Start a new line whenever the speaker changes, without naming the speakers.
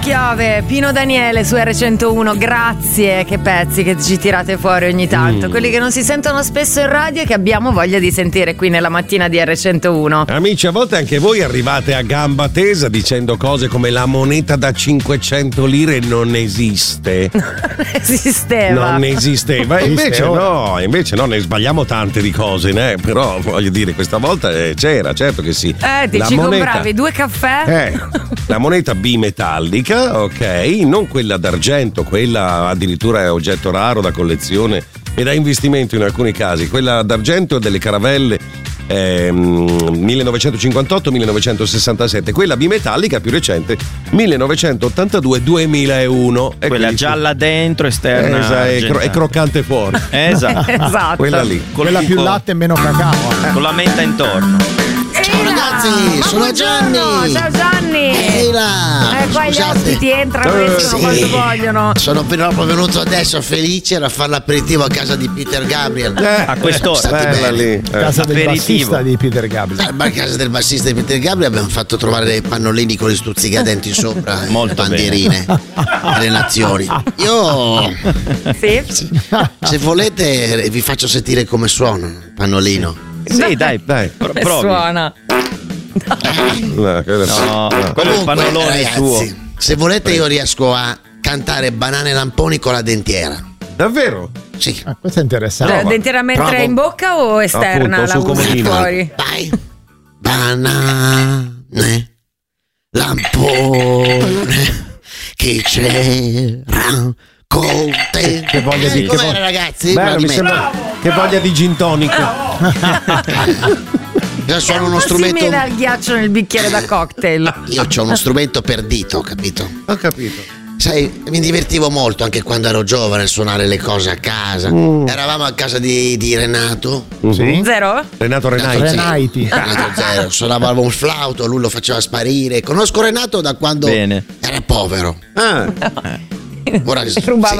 Chiave, Pino Daniele su R101, grazie, che pezzi che ci tirate fuori ogni tanto, quelli che non si sentono spesso in radio e che abbiamo voglia di sentire qui nella mattina di R101.
Amici, a volte anche voi arrivate a gamba tesa dicendo cose come la moneta da 500 lire non esiste. Non esisteva. Invece no, ne sbagliamo tante di cose, né? Però voglio dire, questa volta c'era, certo che sì.
Ci compravi 2 caffè?
La moneta bimetallica, ok, non quella d'argento, quella addirittura è oggetto raro da collezione e da investimento in alcuni casi. Quella d'argento delle caravelle 1958-1967, quella bimetallica più recente 1982-2001.
Quella gialla dentro, esterna
è croccante fuori.
Esatto.
Quella lì.
Quella più latte e meno cacao.
Con la menta intorno.
Ciao ragazzi, sono Gianni.
Ciao Gianni. Qua gli ospiti entrano e escono quando vogliono.
Sono proprio venuto adesso felice a fare l'aperitivo a casa di Peter Gabriel.
A quest'ora
lì. Casa del bassista di Peter Gabriel.
A casa del bassista di Peter Gabriel abbiamo fatto trovare dei pannolini con gli stuzzicadenti sopra, bandierine delle nazioni. Io se volete vi faccio sentire come suona il pannolino.
Sì, dai.
Provi. Suona.
No, quello è il pannolone
ragazzi,
tuo.
Se volete io riesco a cantare banane lamponi con la dentiera.
Davvero?
Sì.
Questo è interessante.
Dentiera mentre è in bocca o esterna?
Appunto,
la usi fuori?
Vai. Banane lampone che c'era con te.
Che voglia di
ragazzi?
Bello, mi sembra che voglia di gin tonico.
Io sono uno strumento.
Si mena il ghiaccio nel bicchiere da cocktail.
Io ho uno strumento per dito, capito?
Ho capito.
Sai, mi divertivo molto anche quando ero giovane a suonare le cose a casa. Eravamo a casa di Renato.
Zero?
Renato
Renaiti.
Renato Zero. Suonavamo un flauto, lui lo faceva sparire. Conosco Renato da quando era povero. Ora
rubava